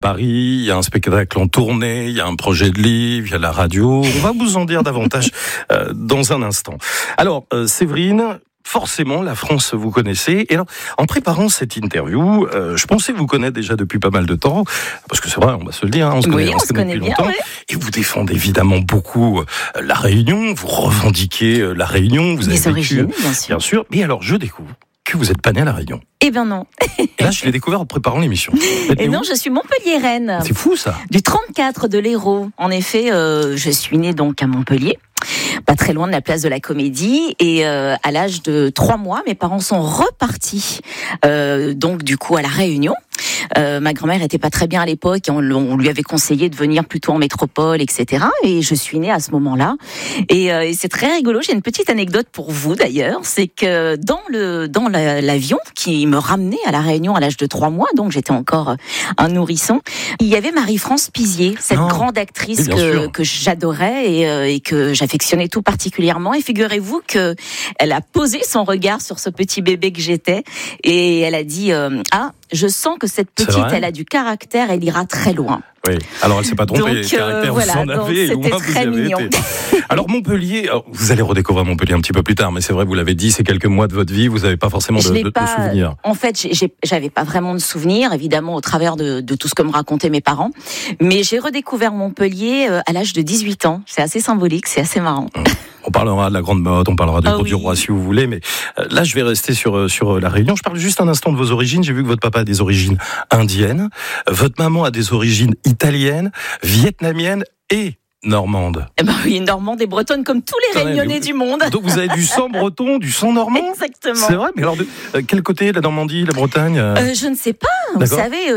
Paris, il y a un spectacle en tournée, il y a un projet de livre, il y a la radio. On va vous en dire davantage dans un instant. Alors, Séverine, forcément, la France, vous connaissez. Et alors, en préparant cette interview, je pensais vous connaître déjà depuis pas mal de temps, parce que c'est vrai, on va se le dire, on se connaît depuis bien, longtemps. ouais. Et vous défendez évidemment beaucoup la Réunion, vous revendiquez la Réunion, vous avez origines, vécu, bien sûr. Mais alors, je découvre que vous n'êtes pas né à la Réunion. Eh ben non. Et là, je l'ai découvert en préparant l'émission. Et non, je suis Montpelliéraine. C'est fou, ça. Du 34 de l'Hérault. En effet, je suis née donc à Montpellier, pas très loin de la place de la Comédie. Et à l'âge de 3 mois, mes parents sont repartis donc du coup à la Réunion. Ma grand-mère était pas très bien à l'époque et on lui avait conseillé de venir plutôt en métropole, etc. Et je suis née à ce moment-là. Et c'est très rigolo. J'ai une petite anecdote pour vous d'ailleurs, c'est que dans l'avion qui me ramenait à la Réunion à l'âge de 3 mois, donc j'étais encore un nourrisson, il y avait Marie-France Pizier, cette grande actrice que j'adorais et que j'affectionnais tout particulièrement. Et figurez-vous que elle a posé son regard sur ce petit bébé que j'étais et elle a dit je sens que cette petite, elle a du caractère, elle ira très loin. Oui, alors elle s'est pas trompée, le caractère voilà, vous en avez, et loin vous y avez été. Alors Montpellier, vous allez redécouvrir Montpellier un petit peu plus tard, mais c'est vrai, vous l'avez dit, c'est quelques mois de votre vie, vous n'avez pas forcément de souvenirs. En fait, j'avais pas vraiment de souvenirs, évidemment, au travers de tout ce que me racontaient mes parents, mais j'ai redécouvert Montpellier à l'âge de 18 ans. C'est assez symbolique, c'est assez marrant. On parlera de la Grande Motte, on parlera du Roi si vous voulez, mais là je vais rester sur la Réunion. Je parle juste un instant de vos origines. J'ai vu que votre papa a des origines indiennes, votre maman a des origines italiennes, vietnamiennes et normande. Eh ben oui, normande et bretonne comme tous les Réunionnais du monde. Donc vous avez du sang breton, du sang normand. Exactement. C'est vrai, mais alors quel côté, la Normandie, la Bretagne Je ne sais pas. Vous savez,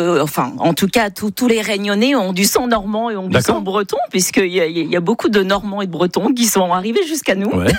en tout cas, tous les Réunionnais ont du sang normand et ont du sang breton, puisqu'il y a beaucoup de Normands et de Bretons qui sont arrivés jusqu'à nous. Ouais.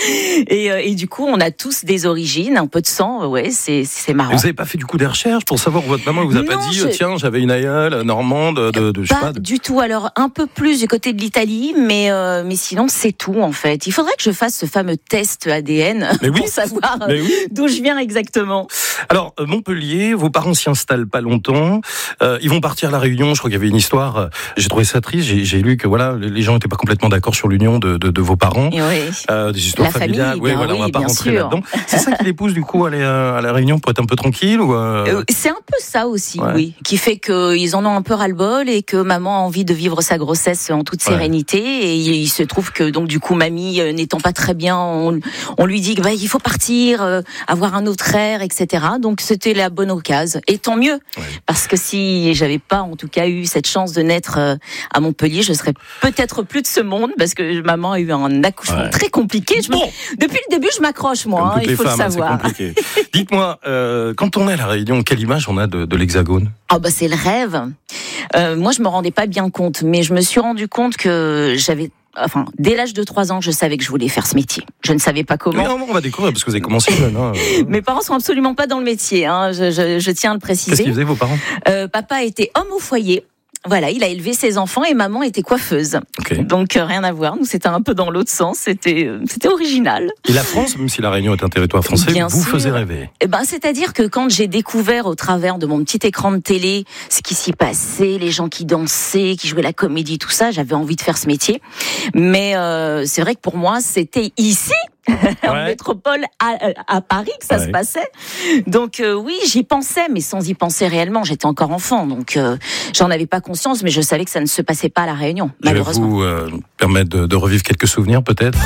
et du coup, on a tous des origines, un peu de sang. Ouais, c'est marrant. Et vous n'avez pas fait du coup des recherches pour savoir où votre maman vous a pas dit tiens, j'avais une aïeule normande je sais pas. Du tout. Alors un peu plus du côté de l'Italie, mais sinon c'est tout en fait. Il faudrait que je fasse ce fameux test ADN pour savoir d'où je viens exactement. Alors Montpellier, vos parents s'y installent pas longtemps. Ils vont partir à la Réunion. Je crois qu'il y avait une histoire. J'ai trouvé ça triste. J'ai lu que voilà, les gens n'étaient pas complètement d'accord sur l'union de vos parents. Des histoires familiales. Famille, on va pas rentrer là-dedans. C'est ça qui les pousse du coup à aller à la Réunion pour être un peu tranquille ou C'est un peu ça aussi, oui, qui fait qu'ils en ont un peu ras-le-bol et que maman a envie de vivre sa grossesse en toute sérénité. Et il se trouve que donc du coup mamie n'étant pas très bien, on lui dit il faut partir, avoir un autre air, etc. Donc c'était la bonne occasion. Et tant mieux, parce que si j'avais pas en tout cas eu cette chance de naître à Montpellier, je serais peut-être plus de ce monde, parce que maman a eu un accouchement très compliqué. Depuis le début, je m'accroche moi, il faut le savoir. Dites-moi, quand on est à la Réunion, quelle image on a de l'Hexagone ? C'est le rêve. Moi, je me rendais pas bien compte, mais je me suis rendu compte que dès l'âge de 3 ans, je savais que je voulais faire ce métier. Je ne savais pas comment. Oui, on va découvrir, parce que vous avez commencé jeune. Mes parents sont absolument pas dans le métier, je tiens à le préciser. Qu'est-ce qu'ils faisaient, vos parents ? Papa était homme au foyer. Voilà, il a élevé ses enfants et maman était coiffeuse. Donc rien à voir. Nous, c'était un peu dans l'autre sens. C'était original. Et la France, même si la Réunion est un territoire français, vous faisait rêver. C'est-à-dire que quand j'ai découvert au travers de mon petit écran de télé ce qui s'y passait, les gens qui dansaient, qui jouaient la comédie, tout ça, j'avais envie de faire ce métier. Mais c'est vrai que pour moi, c'était ici. En métropole à Paris que ça se passait. Donc oui, j'y pensais, mais sans y penser réellement. J'étais encore enfant, donc j'en avais pas conscience, mais je savais que ça ne se passait pas à La Réunion, malheureusement. Je vais vous permettre de revivre quelques souvenirs, peut-être.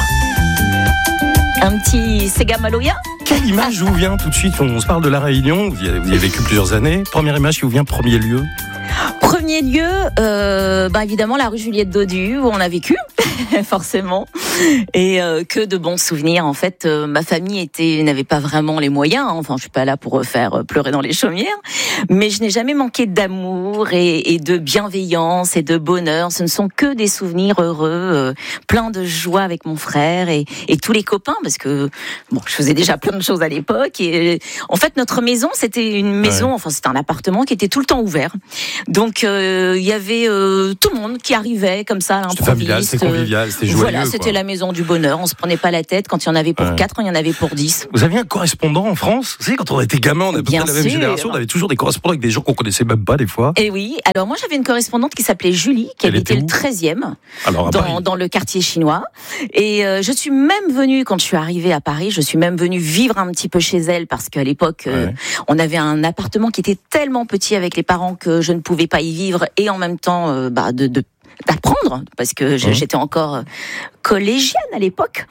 Un petit Sega Maloya. Quelle image vous vient tout de suite ? On se parle de La Réunion, vous y avez vécu plusieurs années. Première image qui vous vient, premier lieu ? Premier lieu, évidemment la rue Juliette Dodu où on a vécu, forcément, et que de bons souvenirs. En fait, ma famille n'avait pas vraiment les moyens. Enfin, je suis pas là pour faire pleurer dans les chaumières, mais je n'ai jamais manqué d'amour et de bienveillance et de bonheur. Ce ne sont que des souvenirs heureux, plein de joie avec mon frère et tous les copains, parce que je faisais déjà plein de choses à l'époque. Et en fait, notre maison, c'était une maison, c'était un appartement qui était tout le temps ouvert. Donc il y avait tout le monde qui arrivait comme ça à l'improviste. C'était familial, c'était convivial, c'était joyeux. Voilà, c'était la maison du bonheur. On se prenait pas la tête. Quand il y en avait pour 4, il y en avait pour 10. Vous aviez un correspondant en France? Vous savez, quand on était gamin, on avait la même génération, on avait toujours des correspondants avec des gens qu'on connaissait même pas des fois. Et oui. Alors moi, j'avais une correspondante qui s'appelait Julie, qui habitait le 13e, dans le quartier chinois. Et je suis même venue, quand je suis arrivée à Paris, je suis même venue vivre un petit peu chez elle parce qu'à l'époque, on avait un appartement qui était tellement petit avec les parents que je ne pouvais pas y vivre et en même temps d'apprendre parce que j'étais encore collégienne à l'époque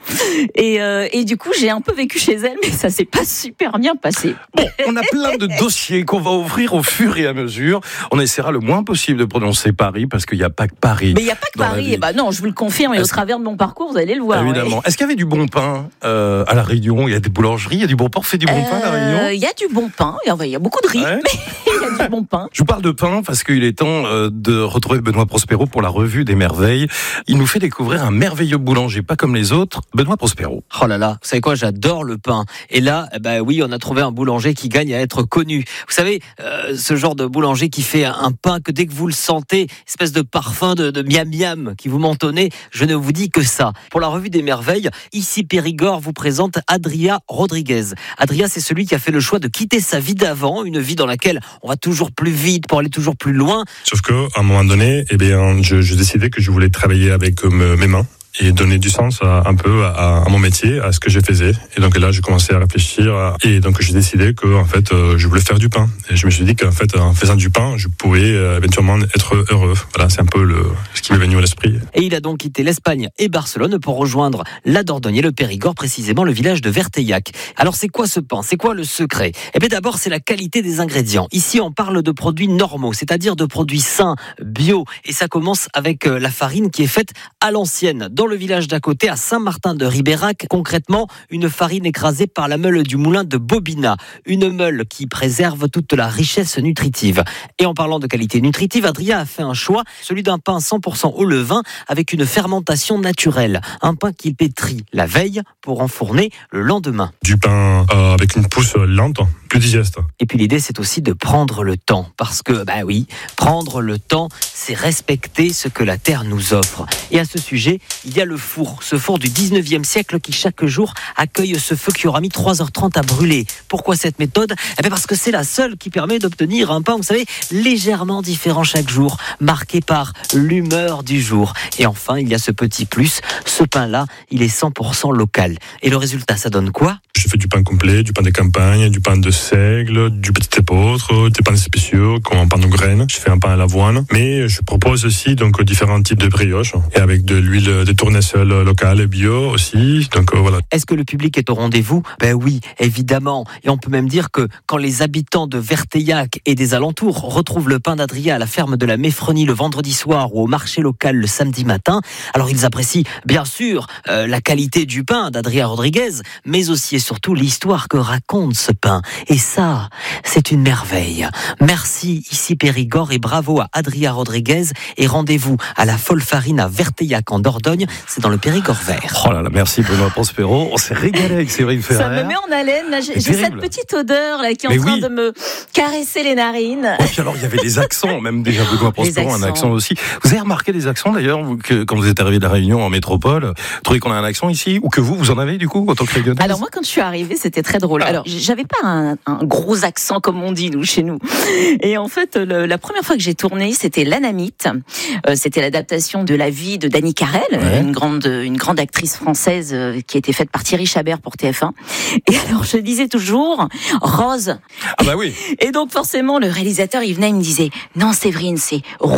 et du coup j'ai un peu vécu chez elle, mais ça s'est pas super bien passé. Bon, on a plein de dossiers qu'on va ouvrir au fur et à mesure. On essaiera le moins possible de prononcer Paris parce qu'il n'y a pas que Paris. Mais il n'y a pas que Paris. Non, je vous le confirme. Et au travers de mon parcours, vous allez le voir. Évidemment. Est-ce qu'il y avait du bon pain à La Réunion? Il y a des boulangeries, il y a du bon pain. On fait du bon pain à La Réunion? Il y a du bon pain. Il y a beaucoup de riz, mais il y a du bon pain. Je vous parle de pain parce qu'il est temps de retrouver Benoît Prospero pour la revue des merveilles. Il nous fait découvrir un merveilleux boulanger, pas comme les autres. Benoît Prospero. Oh là là, vous savez quoi, j'adore le pain. Et là, oui, on a trouvé un boulanger qui gagne à être connu. Vous savez, ce genre de boulanger qui fait un pain que dès que vous le sentez, espèce de parfum de miam miam qui vous monte au nez, je ne vous dis que ça. Pour la revue des merveilles, ici Périgord vous présente Adria Rodriguez. Adria, c'est celui qui a fait le choix de quitter sa vie d'avant, une vie dans laquelle on va toujours plus vite pour aller toujours plus loin. Sauf qu'à un moment donné, je décidais que je voulais travailler avec mes mains et donner du sens un peu à mon métier, à ce que je faisais. Et donc là, j'ai commencé à réfléchir et donc j'ai décidé que en fait, je voulais faire du pain. Et je me suis dit qu'en fait, en faisant du pain, je pouvais éventuellement être heureux. Voilà, c'est un peu ce qui m'est venu à l'esprit. Et il a donc quitté l'Espagne et Barcelone pour rejoindre la Dordogne et le Périgord, précisément le village de Verteillac. Alors c'est quoi ce pain? C'est quoi le secret? Eh bien d'abord, c'est la qualité des ingrédients. Ici, on parle de produits normaux, c'est-à-dire de produits sains, bio. Et ça commence avec la farine qui est faite à l'ancienne. Dans le village d'à côté, à Saint-Martin-de-Ribérac, concrètement, une farine écrasée par la meule du moulin de Bobina. Une meule qui préserve toute la richesse nutritive. Et en parlant de qualité nutritive, Adria a fait un choix, celui d'un pain 100% au levain avec une fermentation naturelle. Un pain qu'il pétrit la veille pour enfourner le lendemain. Du pain avec une pousse lente, plus digeste. Et puis l'idée, c'est aussi de prendre le temps. Parce que, prendre le temps, c'est respecter ce que la terre nous offre. Et à ce sujet, il y a le four. Ce four du 19e siècle qui, chaque jour, accueille ce feu qui aura mis 3h30 à brûler. Pourquoi cette méthode? Parce que c'est la seule qui permet d'obtenir un pain, vous savez, légèrement différent chaque jour, marqué par l'humeur du jour. Et enfin, il y a ce petit plus. Ce pain-là, il est 100% local. Et le résultat, ça donne quoi? Je fais du pain complet, du pain de campagne, du pain de seigle, du petit épeautre, des pains spéciaux, comme un pain de graines. Je fais un pain à l'avoine. Mais je propose aussi donc différents types de brioches et avec de l'huile de tournesol locale, bio aussi. Donc voilà. Est-ce que le public est au rendez-vous? Oui, évidemment. Et on peut même dire que quand les habitants de Verteillac et des alentours retrouvent le pain d'Adria à la ferme de la Méfronie le vendredi soir ou au marché local le samedi matin, alors ils apprécient bien sûr la qualité du pain d'Adria Rodriguez, mais aussi et surtout l'histoire que raconte ce pain. Et ça, c'est une merveille. Merci ici Périgord et bravo à Adria Rodriguez et rendez-vous à la Folle Farine à Verteillac en Dordogne, c'est dans le Périgord vert. Oh là là, merci Benoît Prospero. On s'est régalé avec Séverine Ferrer. Ça me met en haleine. Là, j'ai cette petite odeur là qui est en train de me caresser les narines. Et puis alors, il y avait des accents, même déjà Benoît Prospero, un accent aussi. Vous avez remarqué des accents d'ailleurs, quand vous êtes arrivé de la Réunion en métropole, vous trouvez qu'on a un accent ici, ou que vous en avez du coup, en tant que régionnaise? Alors moi, quand je suis arrivée, c'était très drôle. Alors, j'avais pas un gros accent comme on dit, nous, chez nous. Et en fait, la première fois que j'ai tourné, c'était L'Anamite. C'était l'adaptation de la vie de Dany Carrel, une grande actrice française qui a été faite par Thierry Chabert pour TF1. Et alors, je disais toujours Rose. Ah bah oui. Et donc, forcément, le réalisateur, il venait, il me disait, non, Séverine, c'est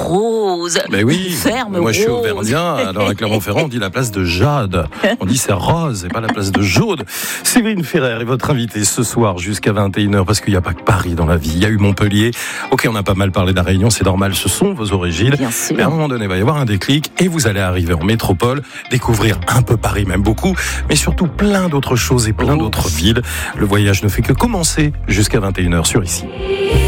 Rose. Mais oui. Ferme, moi, Rose. je suis auvergnat. Alors, à Clermont-Ferrand, on dit la place de Jade. On dit c'est Rose et pas la place de Jaude. Séverine Ferrer est votre invitée ce soir jusqu'à 21h parce qu'il n'y a pas que Paris dans la vie. Il y a eu Montpellier. Ok, on a pas mal parlé de la Réunion, c'est normal, ce sont vos origines. Bien sûr. Mais à un moment donné, il va y avoir un déclic et vous allez arriver en métropole, découvrir un peu Paris, même beaucoup, mais surtout plein d'autres choses et plein d'autres villes. Le voyage ne fait que commencer jusqu'à 21h sur Ici.